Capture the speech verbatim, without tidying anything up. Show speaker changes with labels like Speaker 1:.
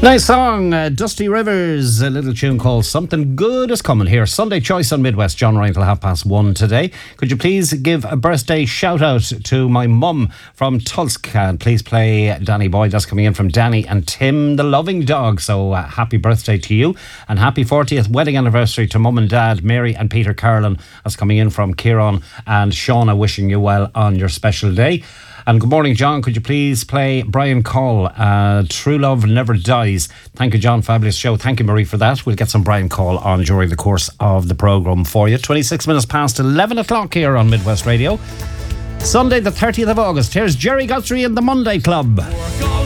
Speaker 1: Nice song, uh, Dusty Rivers, a little tune called Something Good Is Coming here. Sunday Choice on Midwest, John Ryan till half past one today. Could you please give a birthday shout out to my mum from Tulsk, and please play Danny Boy. That's coming in from Danny and Tim the Loving Dog. So uh, happy birthday to you, and happy fortieth wedding anniversary to mum and dad, Mary and Peter Carlin. That's coming in from Kieran and Shauna, wishing you well on your special day. And good morning, John. Could you please play Brian Call, uh, True Love Never Dies? Thank you, John. Fabulous show. Thank you, Marie, for that. We'll get some Brian Call on during the course of the programme for you. twenty-six minutes past eleven o'clock here on Midwest Radio. Sunday the thirtieth of August. Here's Jerry Guthrie and the Monday Club.